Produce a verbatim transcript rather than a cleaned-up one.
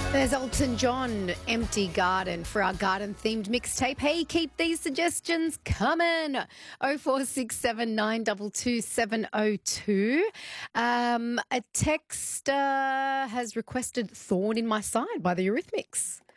There's Elton John, Empty Garden, for our garden-themed mixtape. Hey, keep these suggestions coming. oh four six seven, nine two two, seven oh two. Um, a texter has requested Thorn in My Side by the Eurythmics.